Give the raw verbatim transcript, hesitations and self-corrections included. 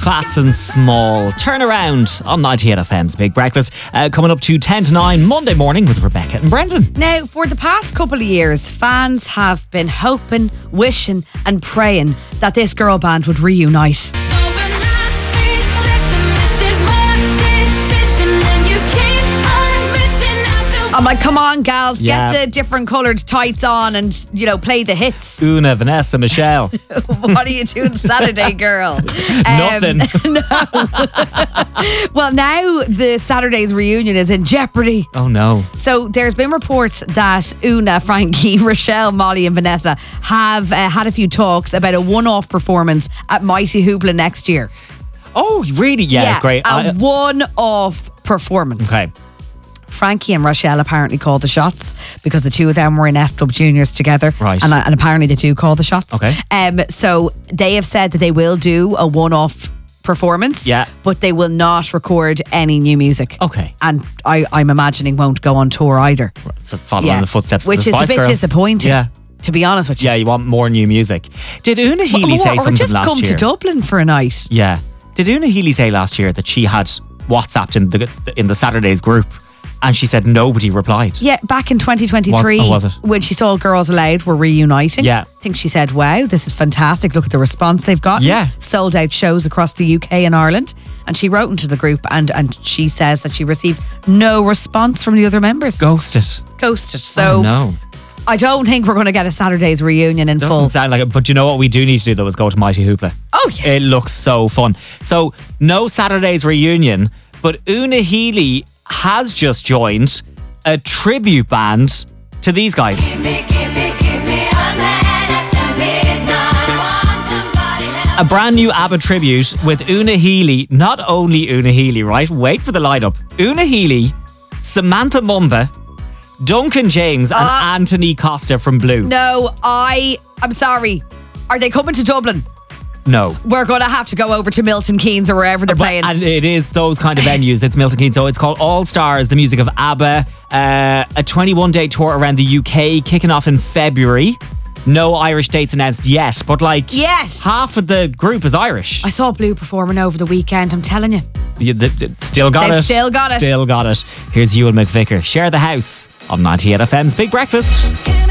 Fats and Small. Turn around on ninety-eight F M's Big Breakfast. Uh, coming up to ten to nine Monday morning with Rebecca and Brendan. Now, for the past couple of years, fans have been hoping, wishing and praying that this girl band would reunite. I'm like, come on, gals, Yeah. get the different coloured tights on and, you know, play the hits. Una, Vanessa, Michelle. What are you doing Saturday, girl? Nothing. No. Well, now the Saturday's reunion is in jeopardy. Oh no. So there's been reports that Una, Frankie, Rochelle, Molly and Vanessa have uh, had a few talks about a one-off performance at Mighty Hoopla next year. Oh, really? Yeah, great. A I- one-off performance. okay. Frankie and Rochelle apparently called the shots because the two of them were in S Club Juniors together. Right. And, and apparently they do call the shots. Okay. Um, so they have said that they will do a one-off performance. Yeah. But they will not record any new music. Okay. And I, I'm imagining won't go on tour either. So following Yeah. the footsteps Which of the is a Spice bit Girls. disappointing. Yeah. To be honest with you. Yeah, you want more new music. Did Una Healy or, say or something just last come year? to Dublin for a night. Yeah. Did Una Healy say last year that she had WhatsApped in the in the Saturdays group and she said nobody replied? Yeah, back in twenty twenty-three, Was- oh, was it? when she saw Girls Aloud were reuniting. Yeah. I think she said, wow, this is fantastic. Look at the response they've got. Yeah. Sold out shows across the U K and Ireland. And she wrote into the group and, and she says that she received no response from the other members. Ghosted. Ghosted. So Oh, no. I don't think we're going to get a Saturday's reunion in Doesn't full. sound like it. But you know what we do need to do though is go to Mighty Hoopla. Oh, yeah. It looks so fun. So no Saturday's reunion, but Una Healy has just joined a tribute band to these guys. A brand new ABBA tribute with Una Healy. Not only Una Healy, right? Wait for the lineup. Una Healy, Samantha Mumba, Duncan James and Uh, Anthony Costa from Blue. No, I, I'm sorry. Are they coming to Dublin? No. We're going to have to go over to Milton Keynes or wherever they're But- playing. and it is those kind of venues. It's Milton Keynes. So it's called All Stars, the music of ABBA. Uh, a twenty-one day tour around the U K, kicking off in February. No Irish dates announced yet, but like Yes. half of the group is Irish. I saw Blue performing over the weekend, I'm telling you. You, th- th- still got They've it. still got it. Still got it. Here's Ewan McVicker. Share the house on ninety-eight F M's Big Breakfast.